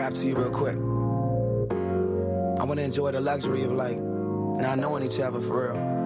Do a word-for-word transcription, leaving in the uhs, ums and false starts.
rap to you real quick. I want to enjoy the luxury of like not knowing each other for real.